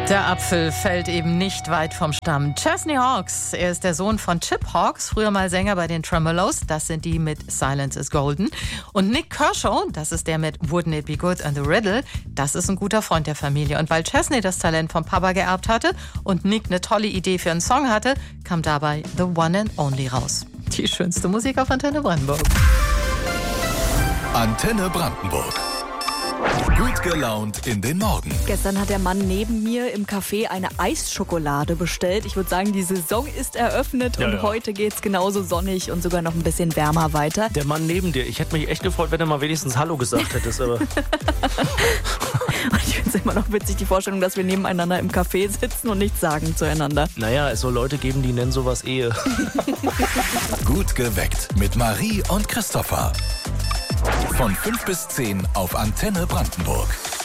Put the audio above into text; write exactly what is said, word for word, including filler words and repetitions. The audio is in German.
Der Apfel fällt eben nicht weit vom Stamm. Chesney Hawkes, er ist der Sohn von Chip Hawkes, früher mal Sänger bei den Tremolos, das sind die mit Silence is Golden. Und Nik Kershaw, das ist der mit Wouldn't It Be Good and the Riddle, das ist ein guter Freund der Familie. Und weil Chesney das Talent vom Papa geerbt hatte und Nik eine tolle Idee für einen Song hatte, kam dabei The One and Only raus. Die schönste Musik auf Antenne Brandenburg. Antenne Brandenburg. Gut gelaunt in den Morgen. Gestern hat der Mann neben mir im Café eine Eisschokolade bestellt. Ich würde sagen, die Saison ist eröffnet Ja, und ja. heute geht's genauso sonnig und sogar noch ein bisschen wärmer weiter. Der Mann neben dir. Ich hätte mich echt gefreut, wenn du mal wenigstens Hallo gesagt hättest. Aber Und ich finde es immer noch witzig, die Vorstellung, dass wir nebeneinander im Café sitzen und nichts sagen zueinander. naja, es soll Leute geben, die nennen sowas Ehe. Gut geweckt mit Marie und Christopher. Von fünf bis zehn auf Antenne Brandenburg.